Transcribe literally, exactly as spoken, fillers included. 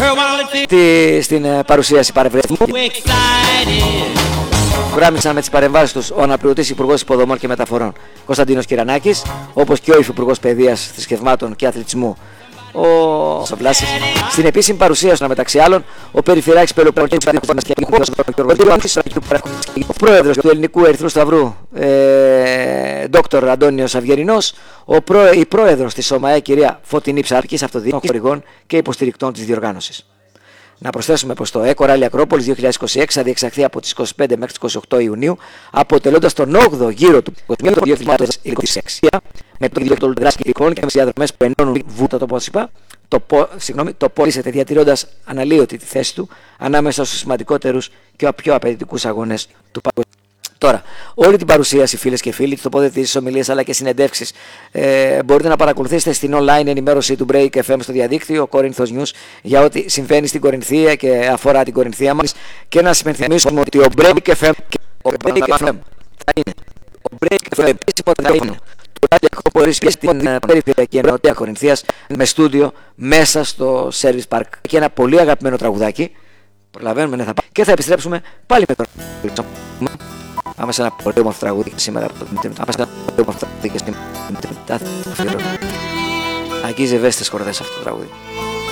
Στην παρουσίαση παρευρέθηκαν. Γράμμισαν με τις παρεμβάσεις τους ο αναπληρωτής Υπουργός Υποδομών και Μεταφορών Κωνσταντίνος Κυρανάκης, όπως και ο Υφυπουργός Παιδείας, Θρησκευμάτων και Αθλητισμού ο Σαβλάσης. Στην επίσημη παρουσίαση, μεταξύ άλλων, ο Περιφερειάρχης Πελοποννήσου και ο Πρόεδρος του Ελληνικού Ερυθρού Σταυρού, ε, Δόκτωρ Αντώνιος Αυγερινός, ο προ, η Πρόεδρος της ΟΜΑΕ, κυρία Φωτεινή Ψάρκης, αυτοδιοίκησης χορηγών και υποστηρικτών της διοργάνωσης. Να προσθέσουμε πως το ΕΚΟ Ράλι Ακρόπολης δύο χιλιάδες είκοσι έξι θα διεξαχθεί από τις είκοσι πέντε μέχρι τις είκοσι οκτώ Ιουνίου, αποτελώντας τον όγδοο γύρο του Παγκοσμίου δύο χιλιάδες είκοσι έξι, με το ίδιο των δράσης κυκλικών και με τις διαδρομές που ενώνουν βούτα, το πώς είπα, το, πο, συγγνώμη, το πólισεται διατηρώντας αναλύωτη τη θέση του ανάμεσα στους σημαντικότερους και πιο απαιτητικούς αγώνες του παγκοσμίου. Τώρα, όλη την παρουσίαση, φίλες και φίλοι, τις τοποθετήσεις, ομιλίες αλλά και συνεντεύξεις ε, μπορείτε να παρακολουθήσετε στην online ενημέρωση του Break εφ εμ στο διαδίκτυο, Corinthos News, για ό,τι συμβαίνει στην Κορινθία και αφορά την Κορινθία μας. Και να σας υπενθυμίσουμε ότι ο Break εφ εμ, ο Break εφ εμ θα είναι, ο Break εφ εμ επίσημο θα είναι το Ράλι Ακρόπολης και στην περιφερειακή ενότητα Κορινθίας με στούντιο μέσα στο Service Park. Και ένα πολύ αγαπημένο τραγουδάκι. Προλαβαίνουμε, ναι, θα πάμε. Και θα επιστρέψουμε πάλι με το Πάμε σε ένα πολύ όμορφο τραγούδι και σήμερα από το Δημήτρη. Πάμε σε ένα πολύ όμορφο τραγούδι και σήμερα από το Δημήτρη. Αγγίζει ευαίσθητες χορδές αυτό το τραγούδι.